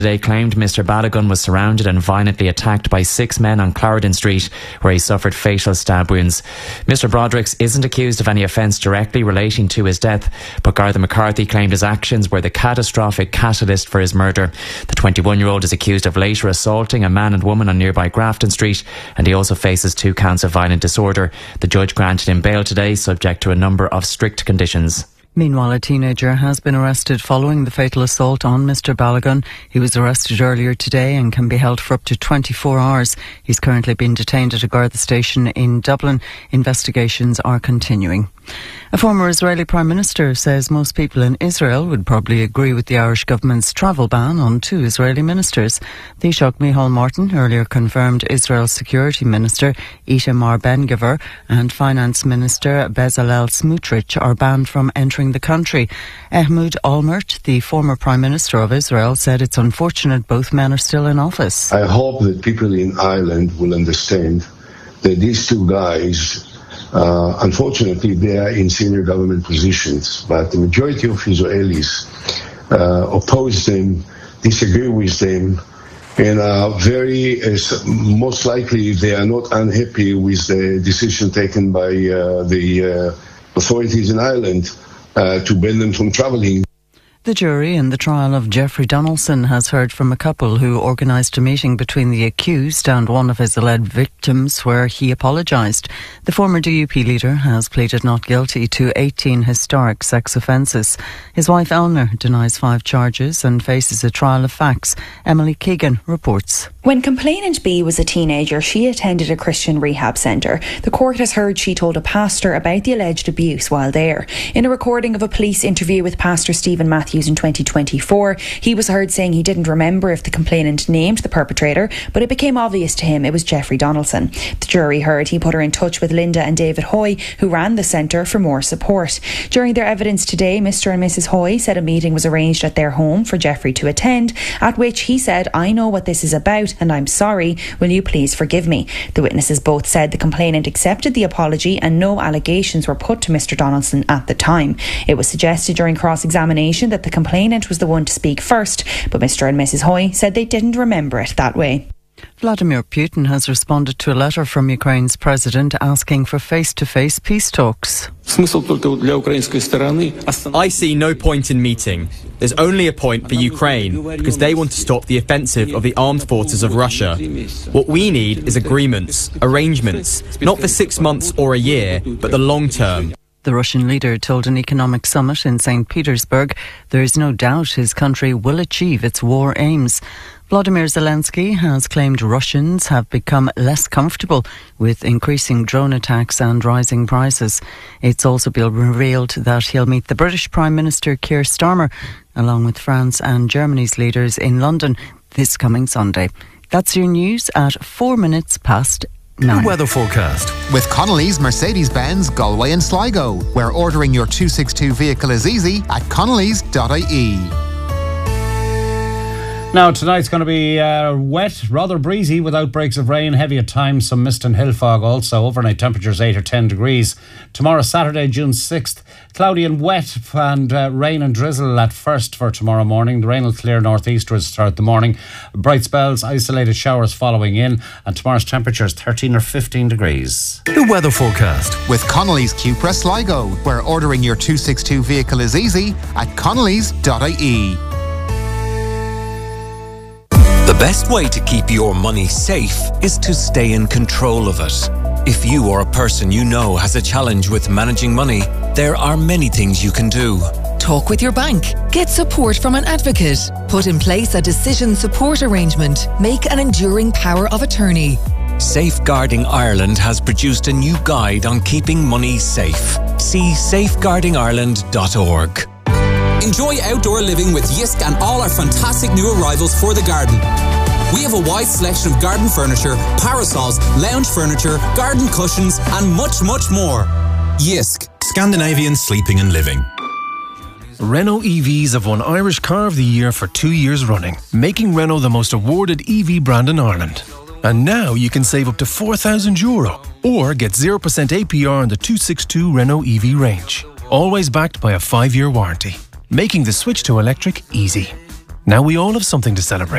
Today claimed Mr Balogun was surrounded and violently attacked by 6 men on Clarendon Street, where he suffered fatal stab wounds. Mr Brodricks isn't accused of any offence directly relating to his death, but Garda McCarthy claimed his actions were the catastrophic catalyst for his murder. The 21-year-old is accused of later assaulting a man and woman on nearby Grafton Street, and he also faces 2 counts of violent disorder. The judge granted him bail today, subject to a number of strict conditions. Meanwhile, a teenager has been arrested following the fatal assault on Mr Balogun. He was arrested earlier today and can be held for up to 24 hours. He's currently been detained at a Garda station in Dublin. Investigations are continuing. A former Israeli Prime Minister says most people in Israel would probably agree with the Irish government's travel ban on 2 Israeli ministers. Taoiseach Micheál Martin earlier confirmed Israel's Security Minister Itamar Ben-Gvir and Finance Minister Bezalel Smotrich are banned from entering the country. Ehud Olmert, the former Prime Minister of Israel, said it's unfortunate both men are still in office. I hope that people in Ireland will understand that these 2 guys, unfortunately, they are in senior government positions, but the majority of Israelis oppose them, disagree with them, and are most likely they are not unhappy with the decision taken by the authorities in Ireland to ban them from travelling. The jury in the trial of Jeffrey Donaldson has heard from a couple who organised a meeting between the accused and one of his alleged victims where he apologised. The former DUP leader has pleaded not guilty to 18 historic sex offences. His wife Eleanor denies 5 charges and faces a trial of facts. Emily Keegan reports. When complainant B was a teenager, she attended a Christian rehab centre. The court has heard she told a pastor about the alleged abuse while there. In a recording of a police interview with Pastor Stephen Matthews in 2024, he was heard saying he didn't remember if the complainant named the perpetrator, but it became obvious to him it was Jeffrey Donaldson. The jury heard he put her in touch with Linda and David Hoy, who ran the centre, for more support. During their evidence today, Mr and Mrs Hoy said a meeting was arranged at their home for Jeffrey to attend, at which he said, "I know what this is about and I'm sorry, will you please forgive me?" The witnesses both said the complainant accepted the apology and no allegations were put to Mr Donaldson at the time. It was suggested during cross-examination that the complainant was the one to speak first, but Mr and Mrs Hoy said they didn't remember it that way. Vladimir Putin has responded to a letter from Ukraine's president asking for face-to-face peace talks. I see no point in meeting. There's only a point for Ukraine because they want to stop the offensive of the armed forces of Russia. What we need is agreements, arrangements, not for 6 months or a year, but the long term. The Russian leader told an economic summit in St. Petersburg there is no doubt his country will achieve its war aims. Vladimir Zelensky has claimed Russians have become less comfortable with increasing drone attacks and rising prices. It's also been revealed that he'll meet the British Prime Minister Keir Starmer along with France and Germany's leaders in London this coming Sunday. That's your news at 4 minutes past 9. Weather forecast with Connolly's Mercedes-Benz Galway and Sligo, where ordering your 262 vehicle is easy at connolly's.ie. Now, tonight's going to be wet, rather breezy with outbreaks of rain, heavy at times, some mist and hill fog also. Overnight temperatures 8 or 10 degrees. Tomorrow, Saturday, June 6th, cloudy and wet and rain and drizzle at first for tomorrow morning. The rain will clear northeastwards throughout the morning. Bright spells, isolated showers following in, and tomorrow's temperature is 13 or 15 degrees. The weather forecast with Connolly's Cupra Sligo, where ordering your 262 vehicle is easy at connolly's.ie. The best way to keep your money safe is to stay in control of it. If you or a person you know has a challenge with managing money, there are many things you can do. Talk with your bank. Get support from an advocate. Put in place a decision support arrangement. Make an enduring power of attorney. Safeguarding Ireland has produced a new guide on keeping money safe. See safeguardingireland.org. Enjoy outdoor living with Jysk and all our fantastic new arrivals for the garden. We have a wide selection of garden furniture, parasols, lounge furniture, garden cushions and much, much more. Jysk, Scandinavian sleeping and living. Renault EVs have won Irish Car of the Year for 2 years running, making Renault the most awarded EV brand in Ireland. And now you can save up to €4,000 or get 0% APR on the 262 Renault EV range. Always backed by a 5-year warranty, making the switch to electric easy. Now we all have something to celebrate.